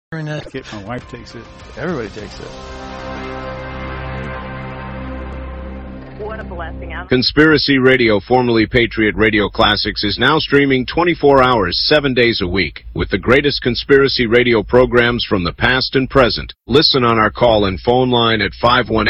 My wife takes it. Everybody takes it. What a blessing. Conspiracy Radio, formerly Patriot Radio Classics, is now streaming 24 hours, 7 days a week, with the greatest conspiracy radio programs from the past and present. Listen on our call-in phone line at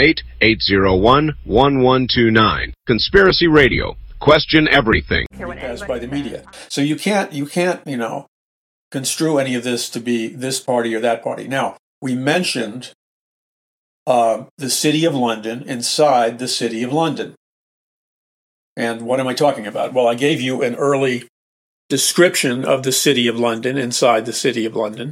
518-801-1129. Conspiracy Radio. Question everything. As by the media. So you can't, construe any of this to be this party or that party. Now, we mentioned the City of London inside the City of London. And what am I talking about? Well, I gave you an early description of the City of London inside the City of London.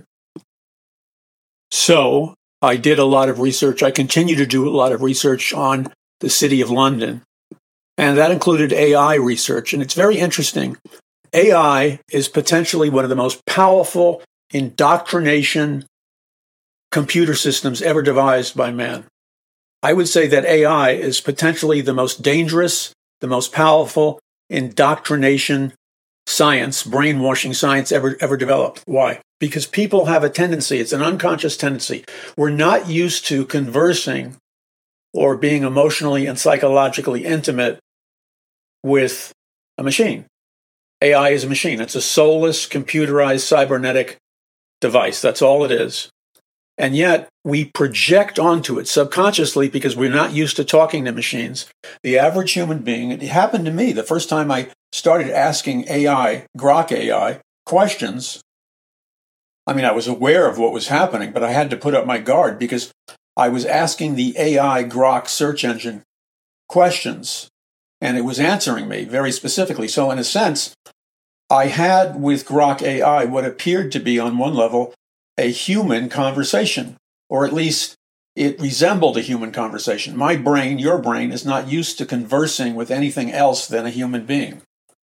So I did a lot of research. I continue to do a lot of research on the City of London. And that included AI research. And it's very interesting. AI is potentially one of the most powerful indoctrination computer systems ever devised by man. I would say that AI is potentially the most dangerous, the most powerful indoctrination science, brainwashing science ever developed. Why? Because people have a tendency, it's an unconscious tendency. We're not used to conversing or being emotionally and psychologically intimate with a machine. AI is a machine. It's a soulless, computerized, cybernetic device. That's all it is. And yet, we project onto it subconsciously because we're not used to talking to machines. The average human being, it happened to me the first time I started asking AI, Grok AI, questions. I mean, I was aware of what was happening, but I had to put up my guard because I was asking the AI Grok search engine questions, and it was answering me very specifically. So in a sense, I had with Grok AI what appeared to be, on one level, a human conversation, or at least it resembled a human conversation. My brain, your brain, is not used to conversing with anything else than a human being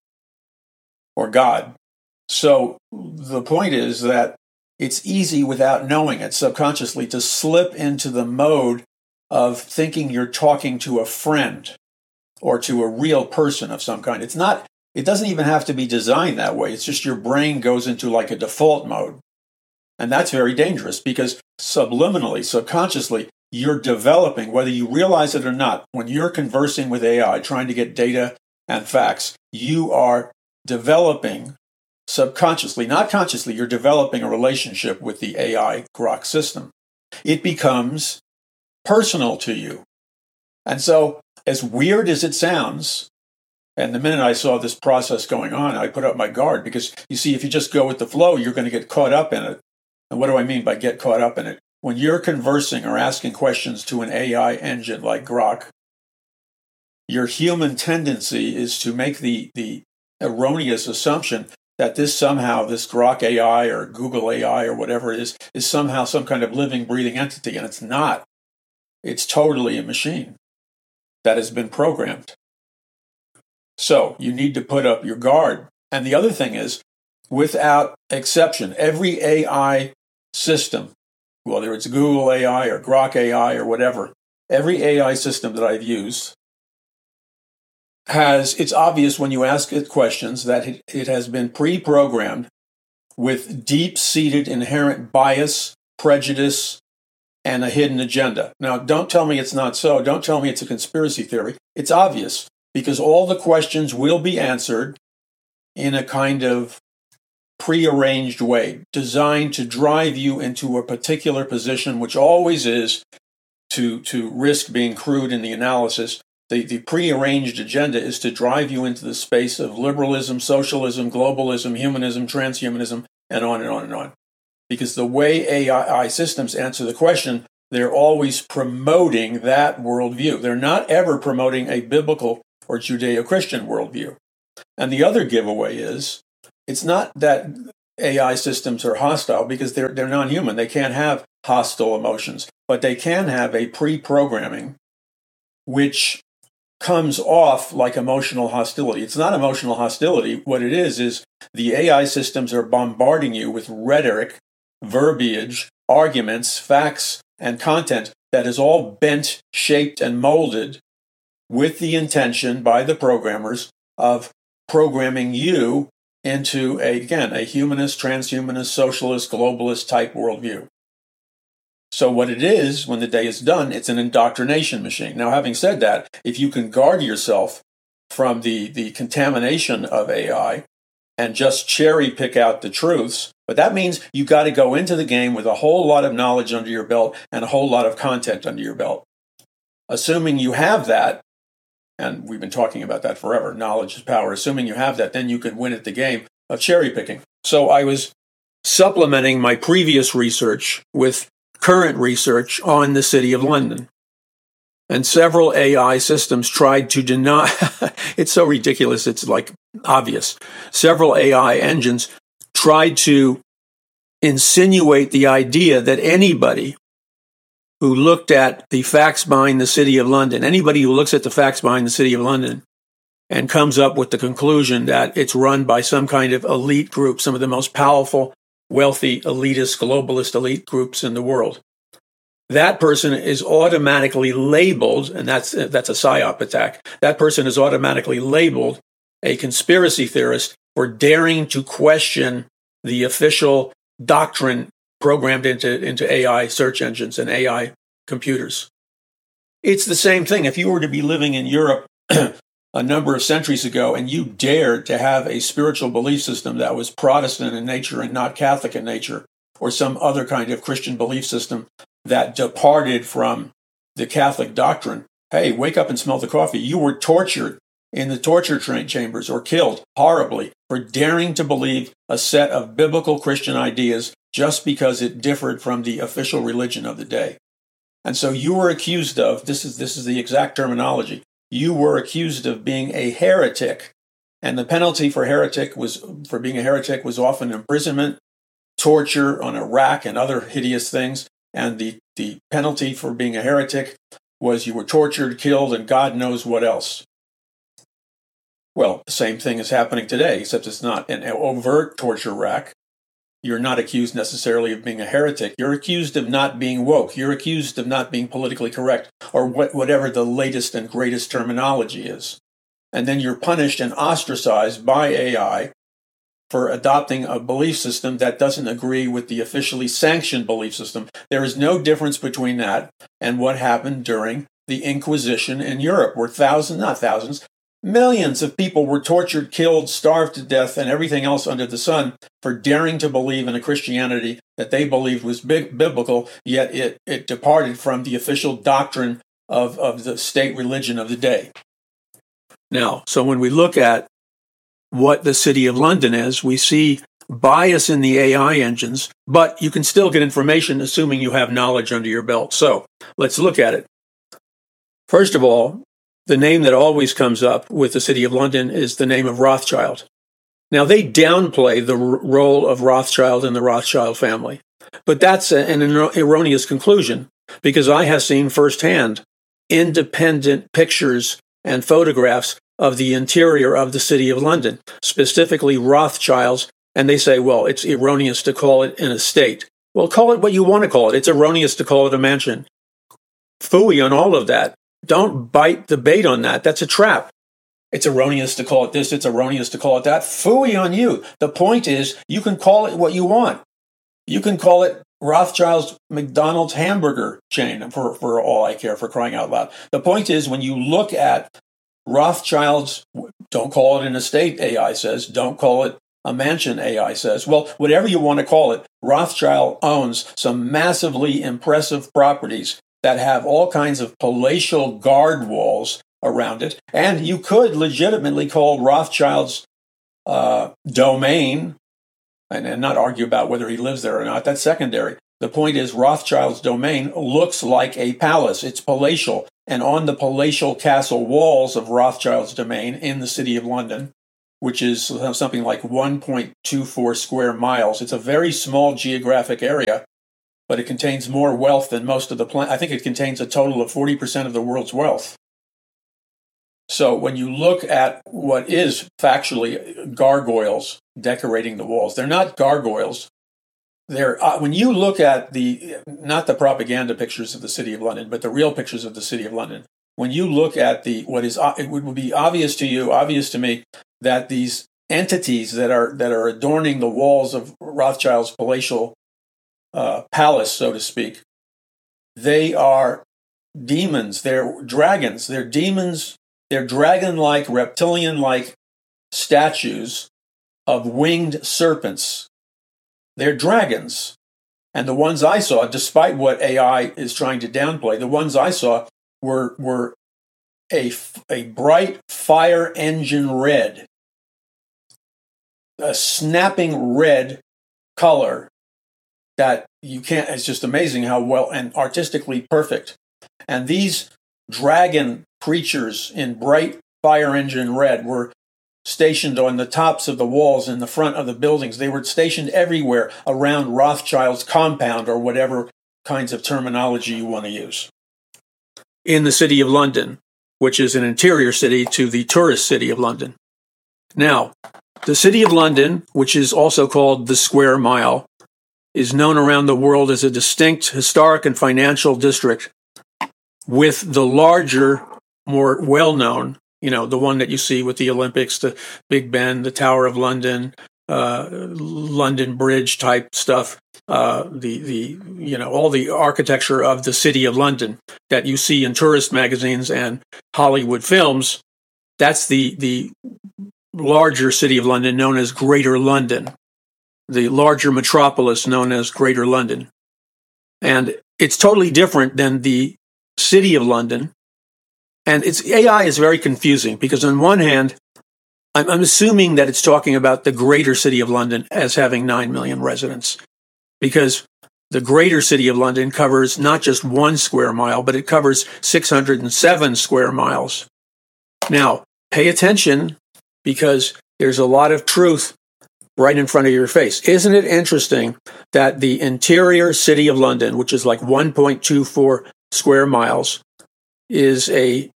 or God. So the point is that it's easy without knowing it subconsciously to slip into the mode of thinking you're talking to a friend or to a real person of some kind. It doesn't even have to be designed that way. It's just your brain goes into like a default mode. And that's very dangerous because subliminally, subconsciously, you're developing, whether you realize it or not, when you're conversing with AI, trying to get data and facts, you are developing subconsciously, not consciously, you're developing a relationship with the AI Grok system. It becomes personal to you. And so, as weird as it sounds, and the minute I saw this process going on, I put up my guard because, you see, if you just go with the flow, you're going to get caught up in it. And what do I mean by get caught up in it? When you're conversing or asking questions to an AI engine like Grok, your human tendency is to make the erroneous assumption that this Grok AI or Google AI or whatever it is somehow some kind of living, breathing entity. And it's not. It's totally a machine that has been programmed. So you need to put up your guard. And the other thing is, without exception, every AI system, whether it's Google AI or Grok AI or whatever, every AI system that I've used it's obvious when you ask it questions that it has been pre-programmed with deep-seated inherent bias, prejudice, and a hidden agenda. Now, don't tell me it's not so. Don't tell me it's a conspiracy theory. It's obvious because all the questions will be answered in a kind of prearranged way, designed to drive you into a particular position, which always is to risk being crude in the analysis. The prearranged agenda is to drive you into the space of liberalism, socialism, globalism, humanism, transhumanism, and on and on and on. Because the way AI systems answer the question, they're always promoting that worldview. They're not ever promoting a biblical or Judeo-Christian worldview. And the other giveaway is, it's not that AI systems are hostile because they're non-human. They can't have hostile emotions, but they can have a pre-programming which comes off like emotional hostility. It's not emotional hostility. What it is the AI systems are bombarding you with rhetoric, verbiage, arguments, facts, and content that is all bent, shaped, and molded with the intention by the programmers of programming you into a humanist, transhumanist, socialist, globalist type worldview. So what it is, when the day is done, it's an indoctrination machine. Now, having said that, if you can guard yourself from the contamination of AI and just cherry pick out the truths, but that means you got to go into the game with a whole lot of knowledge under your belt and a whole lot of content under your belt. Assuming you have that, and we've been talking about that forever, knowledge is power. Assuming you have that, then you can win at the game of cherry picking. So I was supplementing my previous research with current research on the City of London. And several AI systems tried to deny, it's so ridiculous, it's like obvious. Several AI engines tried to insinuate the idea that anybody who looked at the facts behind the City of London, anybody who looks at the facts behind the City of London and comes up with the conclusion that it's run by some kind of elite group, some of the most powerful, wealthy, elitist, globalist elite groups in the world, that person is automatically labeled, and that's a PSYOP attack, that person is automatically labeled a conspiracy theorist for daring to question the official doctrine programmed into AI search engines and AI computers. It's the same thing. If you were to be living in Europe a number of centuries ago and you dared to have a spiritual belief system that was Protestant in nature and not Catholic in nature, or some other kind of Christian belief system that departed from the Catholic doctrine, hey, wake up and smell the coffee. You were tortured in the torture chambers or killed horribly for daring to believe a set of biblical Christian ideas just because it differed from the official religion of the day. And so you were accused of, this is the exact terminology, you were accused of being a heretic. And the penalty for being a heretic was often imprisonment, torture on a rack, and other hideous things. And the penalty for being a heretic was you were tortured, killed, and God knows what else. Well, the same thing is happening today, except it's not an overt torture rack. You're not accused necessarily of being a heretic. You're accused of not being woke. You're accused of not being politically correct, or whatever the latest and greatest terminology is. And then you're punished and ostracized by AI for adopting a belief system that doesn't agree with the officially sanctioned belief system. There is no difference between that and what happened during the Inquisition in Europe, where millions of people were tortured, killed, starved to death, and everything else under the sun for daring to believe in a Christianity that they believed was biblical, yet it departed from the official doctrine of the state religion of the day. Now, so when we look at what the City of London is, we see bias in the AI engines, but you can still get information assuming you have knowledge under your belt. So let's look at it. First of all, the name that always comes up with the City of London is the name of Rothschild. Now, they downplay the role of Rothschild in the Rothschild family, but that's an erroneous conclusion, because I have seen firsthand independent pictures and photographs of the interior of the City of London, specifically Rothschilds, and they say, well, it's erroneous to call it an estate. Well, call it what you want to call it. It's erroneous to call it a mansion. Phooey on all of that. Don't bite the bait on that. That's a trap. It's erroneous to call it this. It's erroneous to call it that. Phooey on you. The point is, you can call it what you want. You can call it Rothschild's McDonald's hamburger chain, for all I care, for crying out loud. The point is, when you look at Rothschild's, don't call it an estate, AI says. Don't call it a mansion, AI says. Well, whatever you want to call it, Rothschild owns some massively impressive properties that have all kinds of palatial guard walls around it. And you could legitimately call Rothschild's domain, and not argue about whether he lives there or not. That's secondary. The point is, Rothschild's domain looks like a palace. It's palatial. And on the palatial castle walls of Rothschild's domain in the City of London, which is something like 1.24 square miles, it's a very small geographic area, but it contains more wealth than most of the planet. I think it contains a total of 40% of the world's wealth. So when you look at what is factually gargoyles decorating the walls, they're not gargoyles. They're when you look at not the propaganda pictures of the City of London, but the real pictures of the City of London. When you look at it would be obvious to you, obvious to me, that these entities that are adorning the walls of Rothschild's palatial palace, so to speak, they are demons. They're dragons. They're demons. They're dragon-like, reptilian-like statues of winged serpents. They're dragons. And the ones I saw, despite what AI is trying to downplay, the ones I saw were a bright fire engine red, a snapping red color that you can't, it's just amazing how well and artistically perfect. And these dragon creatures in bright fire engine red were stationed on the tops of the walls in the front of the buildings. They were stationed everywhere around Rothschild's compound, or whatever kinds of terminology you want to use, in the City of London, which is an interior city to the tourist city of London. Now, the City of London, which is also called the Square Mile, is known around the world as a distinct historic and financial district, with the larger, more well-known, the one that you see with the Olympics, the Big Ben, the Tower of London, London Bridge type stuff, all the architecture of the City of London that you see in tourist magazines and Hollywood films. That's the larger City of London, known as Greater London, the larger metropolis known as Greater London. And it's totally different than the City of London. And AI is very confusing because on one hand, I'm assuming that it's talking about the greater City of London as having 9 million residents, because the greater City of London covers not just 1 square mile, but it covers 607 square miles. Now, pay attention, because there's a lot of truth right in front of your face. Isn't it interesting that the interior City of London, which is like 1.24 square miles, is a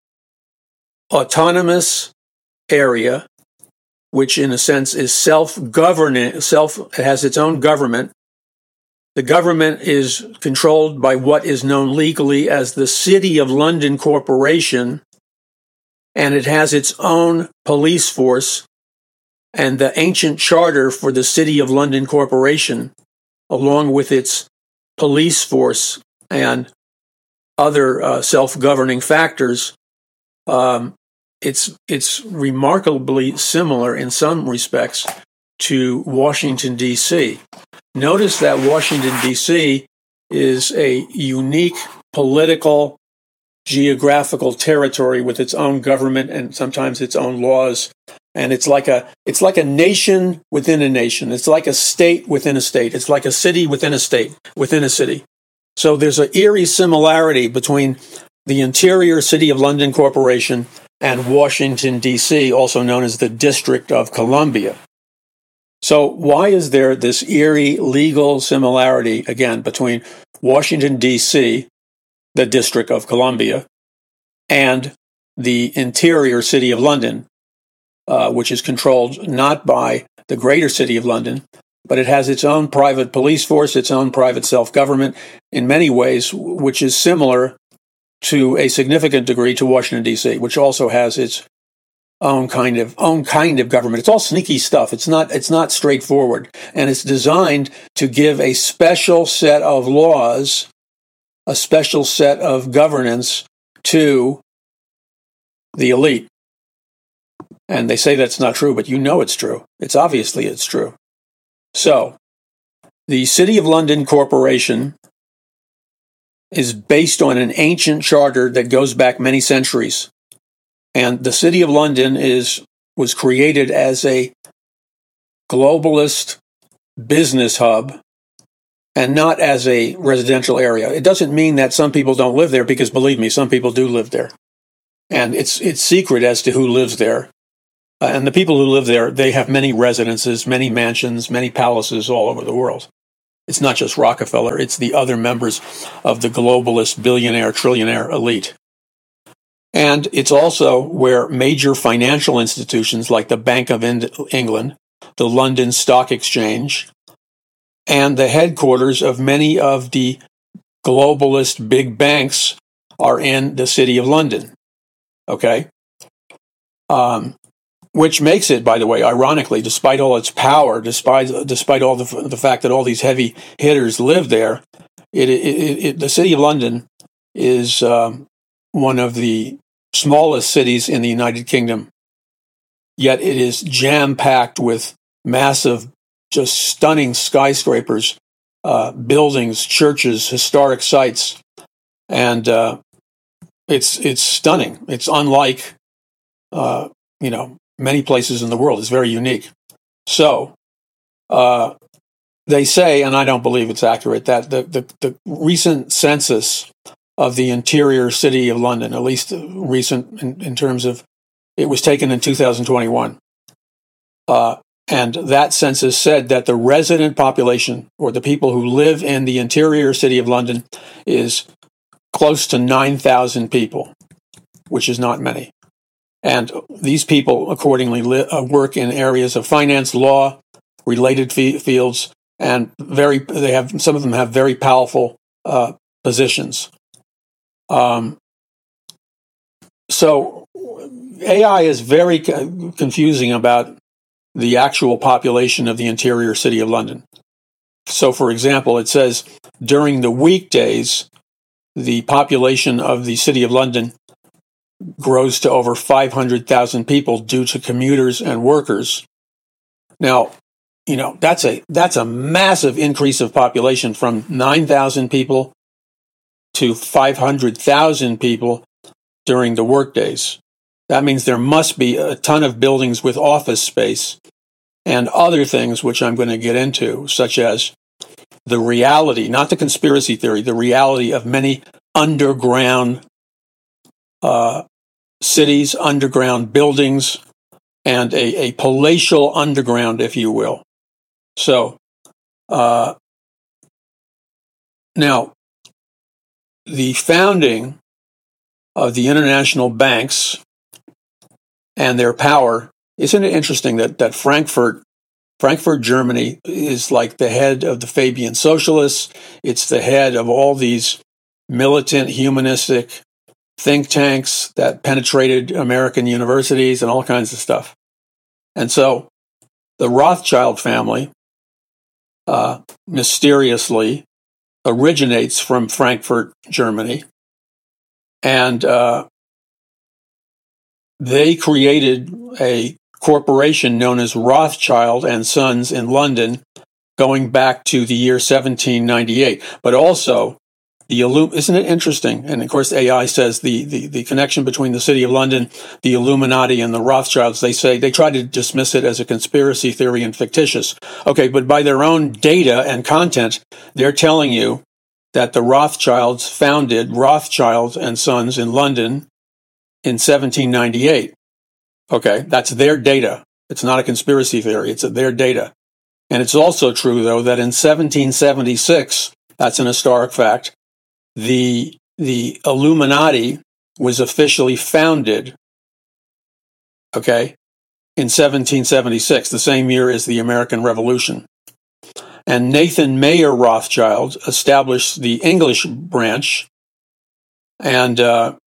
autonomous area, which in a sense is self-governing, it has its own government. The government is controlled by what is known legally as the City of London Corporation, and it has its own police force, and the ancient charter for the City of London Corporation, along with its police force and other self-governing factors, it's remarkably similar in some respects to Washington, D.C. Notice that Washington, D.C. is a unique political, geographical territory with its own government and sometimes its own laws. And it's like a nation within a nation. It's like a state within a state. It's like a city within a state within a city. So there's an eerie similarity between the interior City of London Corporation and Washington, D.C., also known as the District of Columbia. So why is there this eerie legal similarity, again, between Washington, D.C., the District of Columbia, and the interior City of London, which is controlled not by the greater City of London, but it has its own private police force, its own private self-government, in many ways, which is similar to a significant degree to Washington, D.C., which also has its own kind of government. It's all sneaky stuff. It's not straightforward, and it's designed to give a special set of laws, a special set of governance to the elite. And they say that's not true, but you know it's true. It's obviously true. So, the City of London Corporation is based on an ancient charter that goes back many centuries. And the City of London was created as a globalist business hub and not as a residential area. It doesn't mean that some people don't live there, because believe me, some people do live there. And it's secret as to who lives there. And the people who live there, they have many residences, many mansions, many palaces all over the world. It's not just Rockefeller, it's the other members of the globalist billionaire, trillionaire elite. And it's also where major financial institutions like the Bank of England, the London Stock Exchange, and the headquarters of many of the globalist big banks are in the City of London. Okay? which makes it, by the way, ironically, despite all its power, despite all the fact that all these heavy hitters live there, the City of London is one of the smallest cities in the United Kingdom. Yet it is jam-packed with massive, just stunning skyscrapers, buildings, churches, historic sites, and it's stunning. It's unlike many places in the world. It's very unique. So they say, and I don't believe it's accurate, that the recent census of the interior city of London, at least recent in terms of, it was taken in 2021. And that census said that the resident population, or the people who live in the interior city of London, is close to 9,000 people, which is not many. And these people accordingly work in areas of finance, law, related fields, and some of them have very powerful positions. So AI is very confusing about the actual population of the interior city of London. So, for example, it says during the weekdays, the population of the city of London grows to over 500,000 people due to commuters and workers. Now, that's a massive increase of population from 9,000 people to 500,000 people during the workdays. That means there must be a ton of buildings with office space and other things which I'm going to get into, such as the reality, not the conspiracy theory, the reality of many underground cities, underground buildings, and a palatial underground, if you will. So, now, the founding of the international banks and their power, isn't it interesting that Frankfurt, Germany, is like the head of the Fabian Socialists? It's the head of all these militant, humanistic think tanks that penetrated American universities and all kinds of stuff. And so the Rothschild family mysteriously originates from Frankfurt, Germany, and they created a corporation known as Rothschild and Sons in London going back to the year 1798. But also, isn't it interesting? And of course, AI says the connection between the City of London, the Illuminati, and the Rothschilds, they try to dismiss it as a conspiracy theory and fictitious. Okay, but by their own data and content, they're telling you that the Rothschilds founded Rothschild and Sons in London in 1798. Okay, that's their data. It's not a conspiracy theory. It's their data. And it's also true, though, that in 1776, that's an historic fact, the Illuminati was officially founded, okay, in 1776, the same year as the American Revolution. And Nathan Mayer Rothschild established the English branch. And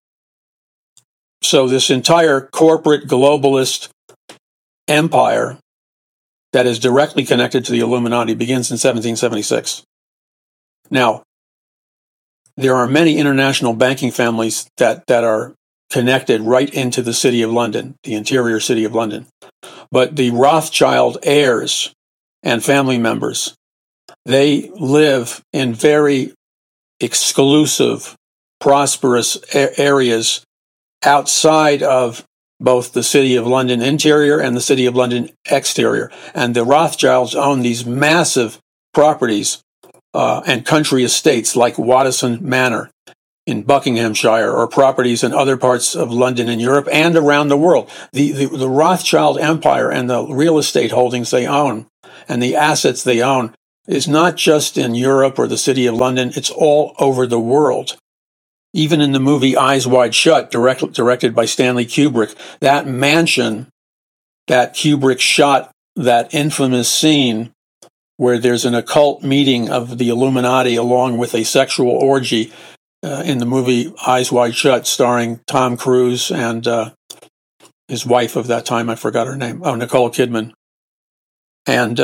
so this entire corporate globalist empire that is directly connected to the Illuminati begins in 1776. Now, there are many international banking families that are connected right into the City of London, the interior City of London. But the Rothschild heirs and family members, they live in very exclusive, prosperous areas outside of both the City of London interior and the City of London exterior. And the Rothschilds own these massive properties and country estates like Waddesdon Manor in Buckinghamshire, or properties in other parts of London and Europe and around the world. The Rothschild empire and the real estate holdings they own and the assets they own is not just in Europe or the City of London, it's all over the world. Even in the movie Eyes Wide Shut, directed by Stanley Kubrick, that mansion that Kubrick shot, that infamous scene where there's an occult meeting of the Illuminati along with a sexual orgy in the movie Eyes Wide Shut, starring Tom Cruise and his wife of that time, I forgot her name. Oh, Nicole Kidman. And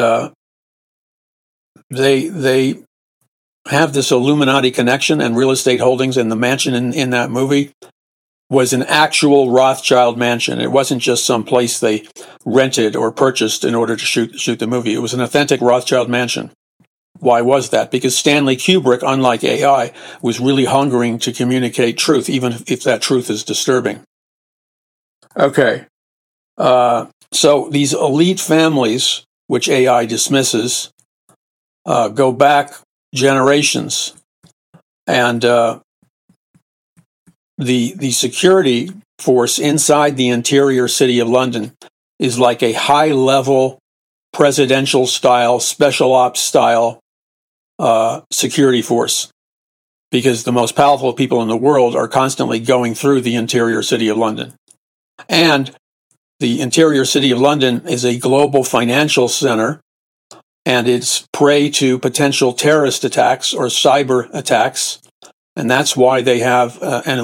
they have this Illuminati connection and real estate holdings, and the mansion in that movie was an actual Rothschild mansion. It wasn't just some place they rented or purchased in order to shoot the movie. It was an authentic Rothschild mansion. Why was that? Because Stanley Kubrick, unlike AI, was really hungering to communicate truth, even if that truth is disturbing. Okay. So these elite families, which AI dismisses, go back generations. And the security force inside the interior city of London is like a high-level presidential style, special ops style security force, because the most powerful people in the world are constantly going through the interior city of London. And the interior city of London is a global financial center, and it's prey to potential terrorist attacks or cyber attacks. And that's why they have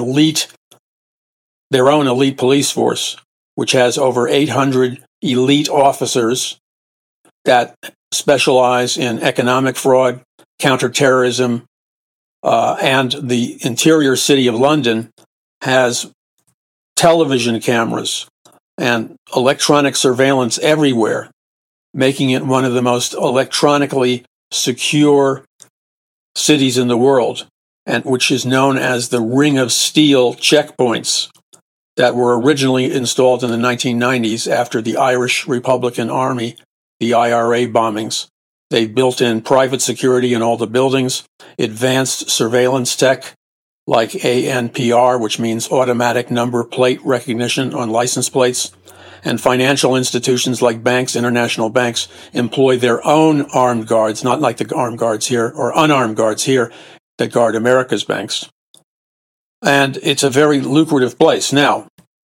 their own elite police force, which has over 800 elite officers that specialize in economic fraud, counterterrorism, and the interior city of London has television cameras and electronic surveillance everywhere, making it one of the most electronically secure cities in the world, and which is known as the Ring of Steel checkpoints that were originally installed in the 1990s after the Irish Republican Army, the IRA bombings. They built in private security in all the buildings, advanced surveillance tech like ANPR, which means automatic number plate recognition on license plates, and financial institutions like banks, international banks, employ their own armed guards, not like the armed guards here or unarmed guards here that guard America's banks. And it's a very lucrative place. Now,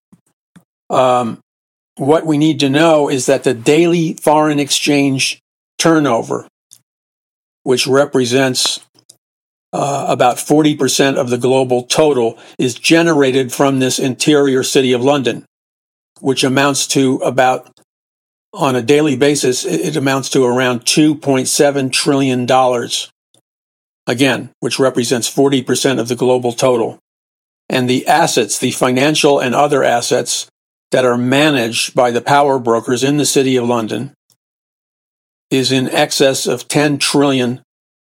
what we need to know is that the daily foreign exchange turnover, which represents about 40% of the global total, is generated from this interior city of London, which amounts to about, on a daily basis, it amounts to around $2.7 trillion. Again, which represents 40% of the global total. And the assets, the financial and other assets that are managed by the power brokers in the city of London, is in excess of $10 trillion,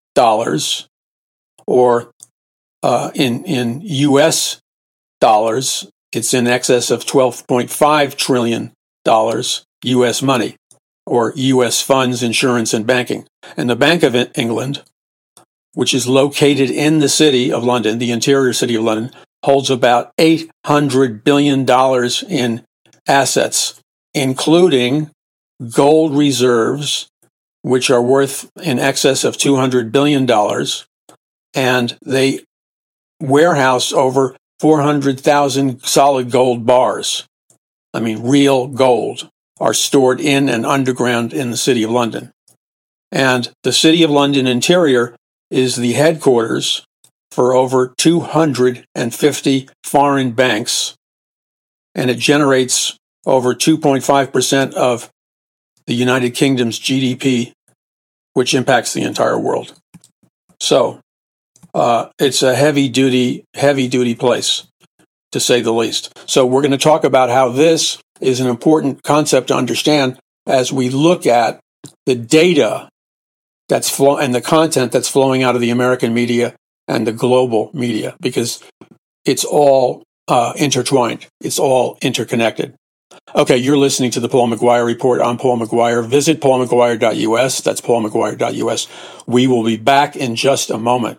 or in US dollars, it's in excess of $12.5 trillion US money, or US funds, insurance, and banking. And the Bank of England, which is located in the city of London, the interior city of London, holds about $800 billion in assets, including gold reserves, which are worth in excess of $200 billion, and they warehouse over 400,000 solid gold bars. I mean, real gold are stored in and underground in the City of London. And the City of London interior is the headquarters for over 250 foreign banks, and it generates over 2.5% of the United Kingdom's GDP, which impacts the entire world. So it's a heavy-duty place, to say the least. So we're going to talk about how this is an important concept to understand as we look at the data that's and the content that's flowing out of the American media and the global media, because it's all intertwined. It's all interconnected. Okay, you're listening to the Paul McGuire Report. I'm Paul McGuire. Visit paulmcguire.us. That's paulmcguire.us. We will be back in just a moment.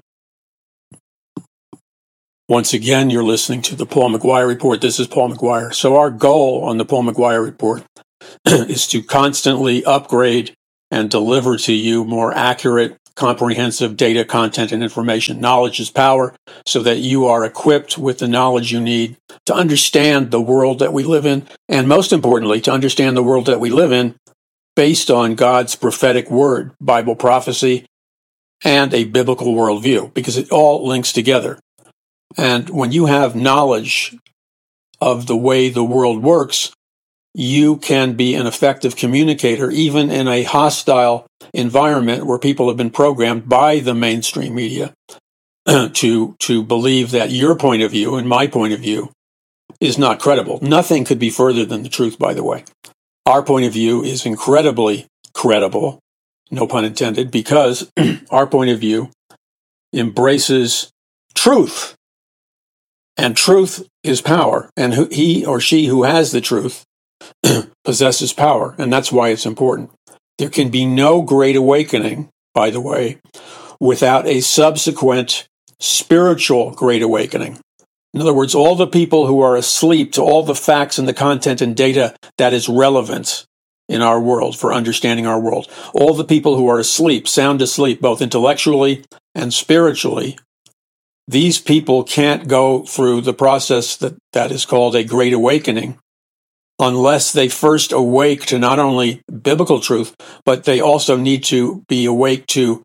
Once again, you're listening to the Paul McGuire Report. This is Paul McGuire. So our goal on the Paul McGuire Report is to constantly upgrade and deliver to you more accurate, comprehensive data, content, and information. Knowledge is power, so that you are equipped with the knowledge you need to understand the world that we live in, and most importantly, to understand the world that we live in based on God's prophetic word, Bible prophecy, and a biblical worldview, because it all links together. And when you have knowledge of the way the world works, you can be an effective communicator even in a hostile environment where people have been programmed by the mainstream media to believe that your point of view and my point of view is not credible. Nothing could be further than the truth, by the way. Our point of view is incredibly credible, no pun intended, because our point of view embraces truth. And truth is power. And he or she who has the truth possesses power. And that's why it's important. There can be no great awakening, by the way, without a subsequent spiritual great awakening. In other words, all the people who are asleep to all the facts and the content and data that is relevant in our world for understanding our world, all the people who are asleep, sound asleep, both intellectually and spiritually, these people can't go through the process that is called a great awakening unless they first awake to not only biblical truth, but they also need to be awake to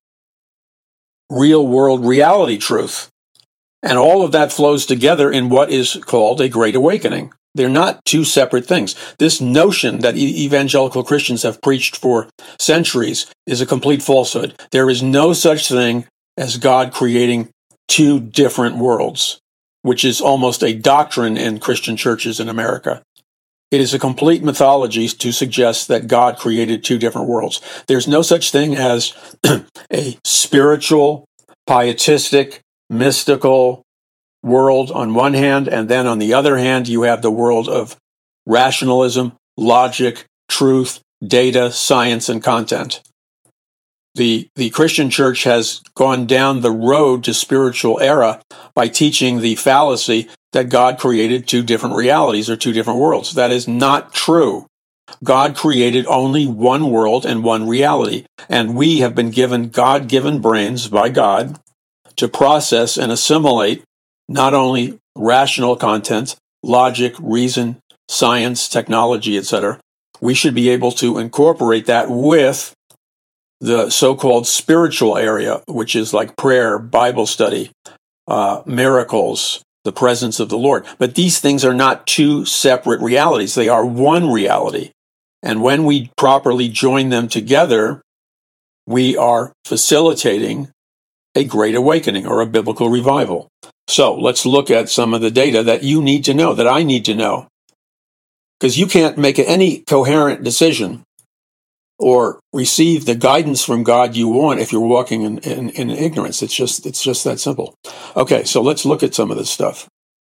real world reality truth. And all of that flows together in what is called a great awakening. They're not two separate things. This notion that evangelical Christians have preached for centuries is a complete falsehood. There is no such thing as God creating two different worlds, which is almost a doctrine in Christian churches in America. It is a complete mythology to suggest that God created two different worlds. There's no such thing as a spiritual, pietistic, mystical world on one hand, and then on the other hand, you have the world of rationalism, logic, truth, data, science, and content. The Christian church has gone down the road to spiritual era by teaching the fallacy that God created two different realities or two different worlds. That is not true. God created only one world and one reality, and we have been given God-given brains by God to process and assimilate not only rational content, logic, reason, science, technology, etc. We should be able to incorporate that with the so-called spiritual area, which is like prayer, Bible study, miracles, the presence of the Lord. But these things are not two separate realities. They are one reality. And when we properly join them together, we are facilitating a great awakening or a biblical revival. So let's look at some of the data that you need to know, that I need to know. Because you can't make any coherent decision or receive the guidance from God you want if you're walking in ignorance. It's just that simple. Okay, so let's look at some of this stuff.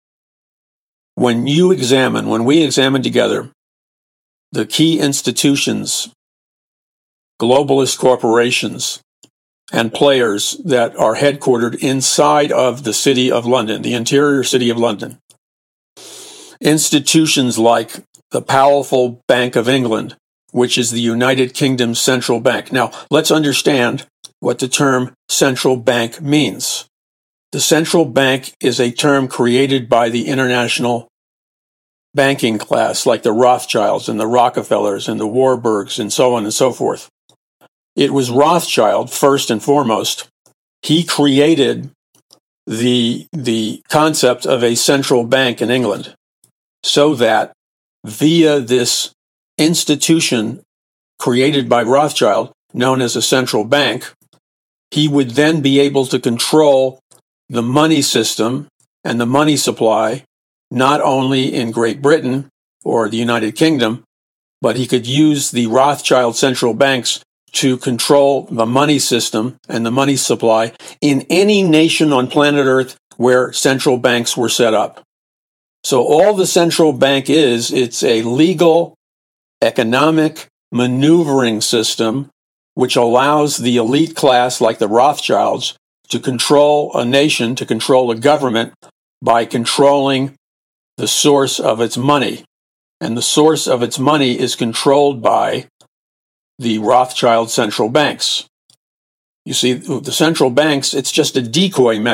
When we examine together the key institutions, globalist corporations, and players that are headquartered inside of the City of London, the interior City of London, institutions like the powerful Bank of England, which is the United Kingdom's central bank. Now, let's understand what the term central bank means. The central bank is a term created by the international banking class, like the Rothschilds and the Rockefellers and the Warburgs and so on and so forth. It was Rothschild, first and foremost. He created the concept of a central bank in England so that via this institution created by Rothschild, known as a central bank, he would then be able to control the money system and the money supply, not only in Great Britain or the United Kingdom, but he could use the Rothschild central banks to control the money system and the money supply in any nation on planet Earth where central banks were set up. So all the central bank it's a legal, economic maneuvering system which allows the elite class like the Rothschilds to control a nation, to control a government by controlling the source of its money. And the source of its money is controlled by the Rothschild central banks. You see, the central banks, it's just a decoy mechanism.